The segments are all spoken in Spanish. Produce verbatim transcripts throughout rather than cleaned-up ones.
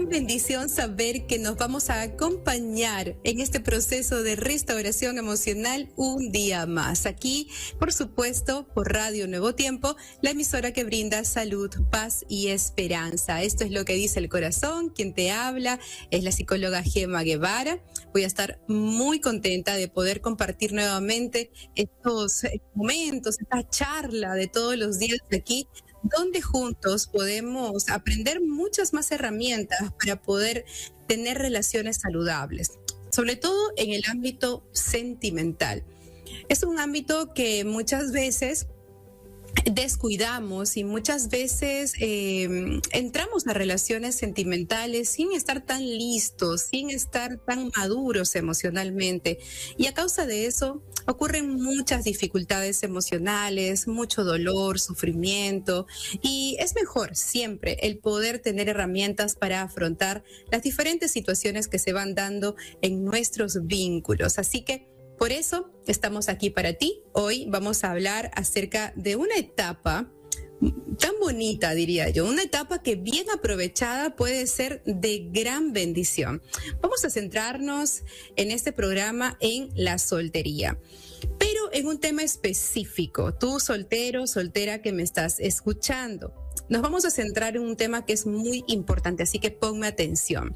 bendición saber que nos vamos a acompañar en este proceso de restauración emocional un día más. Aquí, por supuesto, por Radio Nuevo Tiempo, la emisora que brinda salud, paz y esperanza. Esto es lo que dice el corazón. Quien te habla es la psicóloga Gema Guevara. Voy a estar muy contenta de poder compartir nuevamente estos momentos, esta charla de todos los días de aquí, donde juntos podemos aprender muchas más herramientas para poder tener relaciones saludables, sobre todo en el ámbito sentimental. Es un ámbito que muchas veces descuidamos y muchas veces eh, entramos a relaciones sentimentales sin estar tan listos, sin estar tan maduros emocionalmente, y a causa de eso ocurren muchas dificultades emocionales, mucho dolor, sufrimiento, y es mejor siempre el poder tener herramientas para afrontar las diferentes situaciones que se van dando en nuestros vínculos. Así que por eso estamos aquí para ti. Hoy vamos a hablar acerca de una etapa tan bonita, diría yo, una etapa que bien aprovechada puede ser de gran bendición. Vamos a centrarnos en este programa en la soltería, pero en un tema específico. Tú, soltero, soltera que me estás escuchando, nos vamos a centrar en un tema que es muy importante, así que ponme atención.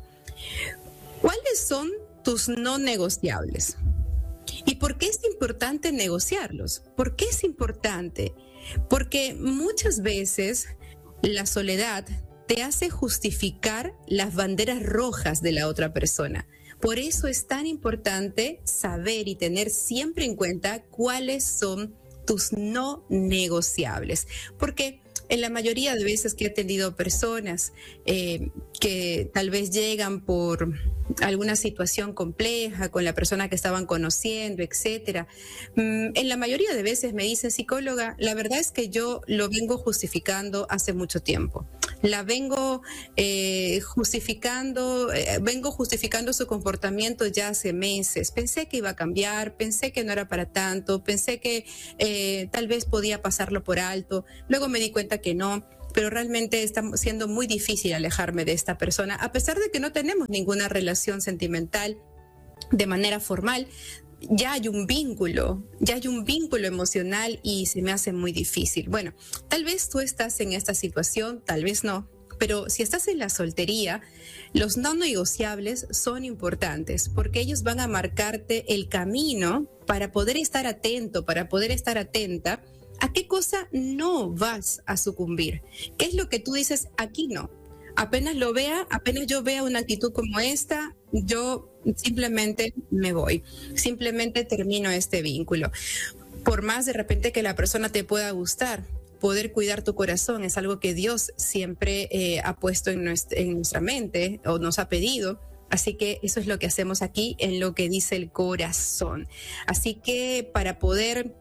¿Cuáles son tus no negociables? ¿Y por qué es importante negociarlos? ¿Por qué es importante? Porque muchas veces la soledad te hace justificar las banderas rojas de la otra persona. Por eso es tan importante saber y tener siempre en cuenta cuáles son tus no negociables. Porque en la mayoría de veces que he atendido personas eh, que tal vez llegan por alguna situación compleja con la persona que estaban conociendo, etcétera, mm, en la mayoría de veces me dicen: psicóloga, la verdad es que yo lo vengo justificando hace mucho tiempo. La vengo eh, justificando, eh, vengo justificando su comportamiento ya hace meses. Pensé que iba a cambiar, pensé que no era para tanto, pensé que eh, tal vez podía pasarlo por alto. Luego me di cuenta que no, pero realmente está siendo muy difícil alejarme de esta persona, a pesar de que no tenemos ninguna relación sentimental de manera formal. Ya hay un vínculo, ya hay un vínculo emocional y se me hace muy difícil. Bueno, tal vez tú estás en esta situación, tal vez no, pero si estás en la soltería, los no negociables son importantes porque ellos van a marcarte el camino para poder estar atento, para poder estar atenta a qué cosa no vas a sucumbir. ¿Qué es lo que tú dices? Aquí no. Apenas lo vea, apenas yo vea una actitud como esta, yo simplemente me voy, simplemente termino este vínculo. Por más de repente que la persona te pueda gustar, poder cuidar tu corazón es algo que Dios siempre eh, ha puesto en nuestra, en nuestra mente o nos ha pedido. Así que eso es lo que hacemos aquí en lo que dice el corazón. Así que para poder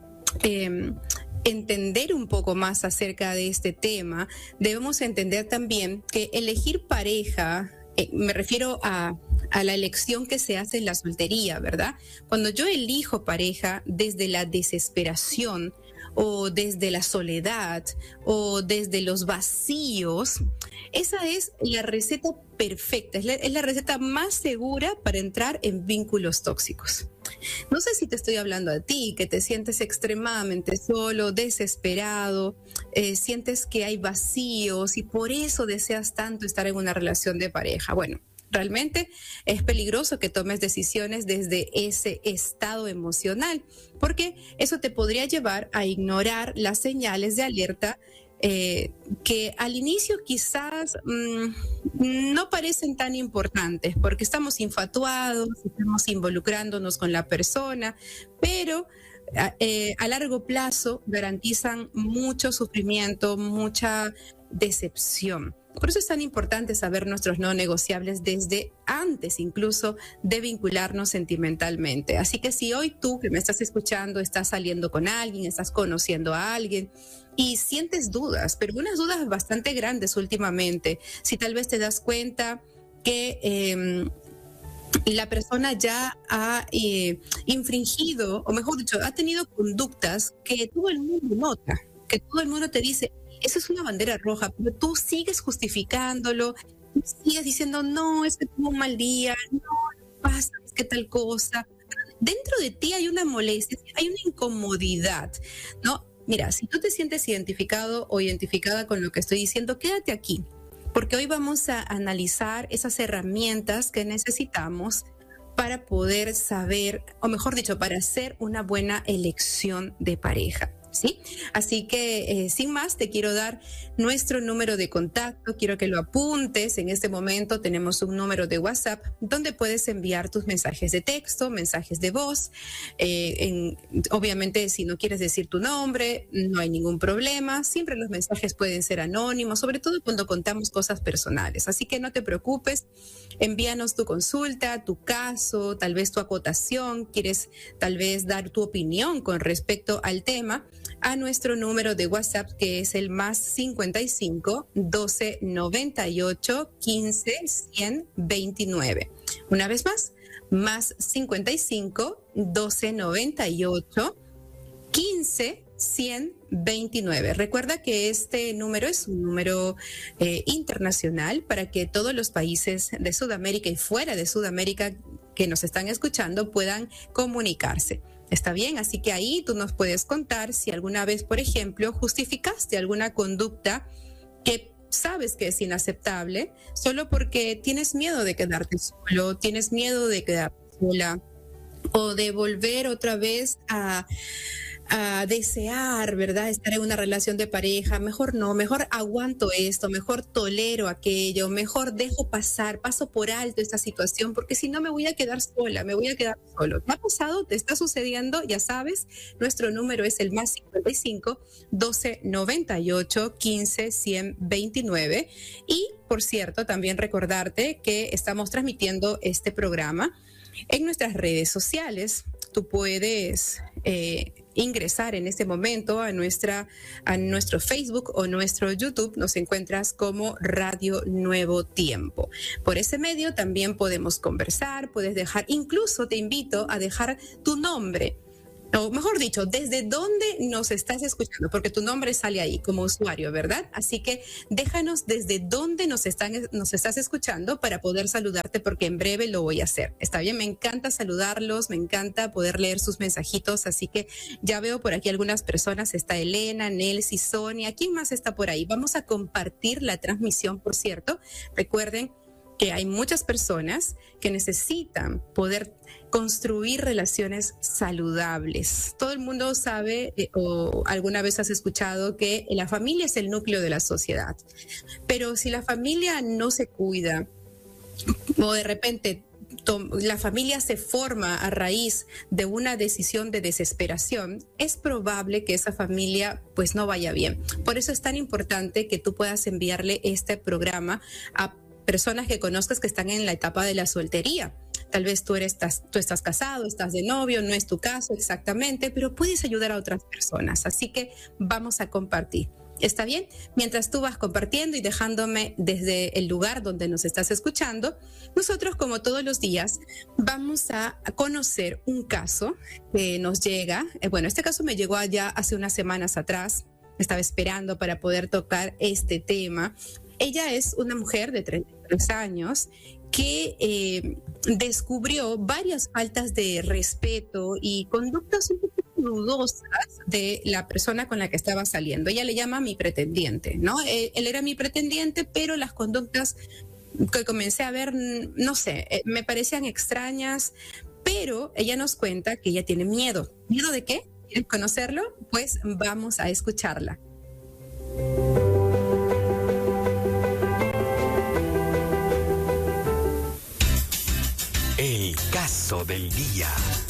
Eh, entender un poco más acerca de este tema, debemos entender también que elegir pareja, eh, me refiero a, a la elección que se hace en la soltería, ¿verdad? Cuando yo elijo pareja desde la desesperación o desde la soledad o desde los vacíos, esa es la receta perfecta, es la, es la receta más segura para entrar en vínculos tóxicos. No sé si te estoy hablando a ti, que te sientes extremadamente solo, desesperado, eh, sientes que hay vacíos y por eso deseas tanto estar en una relación de pareja. Bueno, realmente es peligroso que tomes decisiones desde ese estado emocional, porque eso te podría llevar a ignorar las señales de alerta Eh, que al inicio quizás mmm, no parecen tan importantes porque estamos infatuados, estamos involucrándonos con la persona, pero eh, a largo plazo garantizan mucho sufrimiento, mucha decepción. Por eso es tan importante saber nuestros no negociables desde antes incluso de vincularnos sentimentalmente. Así que si hoy tú que me estás escuchando estás saliendo con alguien, estás conociendo a alguien y sientes dudas, pero unas dudas bastante grandes últimamente, si tal vez te das cuenta que eh, la persona ya ha eh, infringido, o mejor dicho, ha tenido conductas que todo el mundo nota, que todo el mundo te dice, eso es una bandera roja, pero tú sigues justificándolo, sigues diciendo, no, es que tuvo un mal día, no, no pasa, es que tal cosa. Dentro de ti hay una molestia, hay una incomodidad, ¿no? Mira, si tú te sientes identificado o identificada con lo que estoy diciendo, quédate aquí, porque hoy vamos a analizar esas herramientas que necesitamos para poder saber, o mejor dicho, para hacer una buena elección de pareja. ¿Sí? Así que, eh, sin más, te quiero dar nuestro número de contacto. Quiero que lo apuntes. En este momento tenemos un número de WhatsApp donde puedes enviar tus mensajes de texto, mensajes de voz. Eh, en, obviamente, si no quieres decir tu nombre, no hay ningún problema. Siempre los mensajes pueden ser anónimos, sobre todo cuando contamos cosas personales. Así que no te preocupes. Envíanos tu consulta, tu caso, tal vez tu acotación. Quieres tal vez dar tu opinión con respecto al tema, a nuestro número de WhatsApp, que es el más cincuenta y cinco, doce, noventa y ocho, quince, cien, veintinueve. Una vez más, más cincuenta y cinco, doce, noventa y ocho, quince, cien, veintinueve. Recuerda que este número es un número eh, internacional para que todos los países de Sudamérica y fuera de Sudamérica que nos están escuchando puedan comunicarse. ¿Está bien? Así que ahí tú nos puedes contar si alguna vez, por ejemplo, justificaste alguna conducta que sabes que es inaceptable solo porque tienes miedo de quedarte solo, tienes miedo de quedarte sola o de volver otra vez a... a desear, ¿verdad? Estar en una relación de pareja, mejor no, mejor aguanto esto, mejor tolero aquello, mejor dejo pasar, paso por alto esta situación, porque si no me voy a quedar sola, me voy a quedar solo. ¿Te ha pasado? ¿Te está sucediendo? Ya sabes, nuestro número es el más cincuenta y cinco, doce, noventa y ocho, quince, cien, veintinueve. Y, por cierto, también recordarte que estamos transmitiendo este programa en nuestras redes sociales. Tú puedes eh, ingresar en este momento a, nuestra, a nuestro Facebook o nuestro YouTube. Nos encuentras como Radio Nuevo Tiempo. Por ese medio también podemos conversar, puedes dejar, incluso te invito a dejar tu nombre. O mejor dicho, desde dónde nos estás escuchando, porque tu nombre sale ahí como usuario, ¿verdad? Así que déjanos desde dónde nos, están, nos estás escuchando para poder saludarte, porque en breve lo voy a hacer. ¿Está bien? Me encanta saludarlos, me encanta poder leer sus mensajitos, así que ya veo por aquí algunas personas. Está Elena, Nelsi, Sonia. ¿Quién más está por ahí? Vamos a compartir la transmisión, por cierto. Recuerden que hay muchas personas que necesitan poder construir relaciones saludables. Todo el mundo sabe eh, o alguna vez has escuchado que la familia es el núcleo de la sociedad. Pero si la familia no se cuida o de repente la familia se forma a raíz de una decisión de desesperación, es probable que esa familia pues no vaya bien. Por eso es tan importante que tú puedas enviarle este programa a personas que conozcas que están en la etapa de la soltería. Tal vez tú, eres, estás, tú estás casado, estás de novio, no es tu caso exactamente, pero puedes ayudar a otras personas. Así que vamos a compartir. ¿Está bien? Mientras tú vas compartiendo y dejándome desde el lugar donde nos estás escuchando, nosotros, como todos los días, vamos a conocer un caso que nos llega. Eh, bueno, este caso me llegó allá hace unas semanas atrás. Estaba esperando para poder tocar este tema. Ella es una mujer de treinta y tres años que eh, descubrió varias faltas de respeto y conductas un poco dudosas de la persona con la que estaba saliendo. Ella le llama mi pretendiente, ¿no? Él, él era mi pretendiente, pero las conductas que comencé a ver, no sé, eh, me parecían extrañas, pero ella nos cuenta que ella tiene miedo. ¿Miedo de qué? ¿Quieres conocerlo? Pues vamos a escucharla.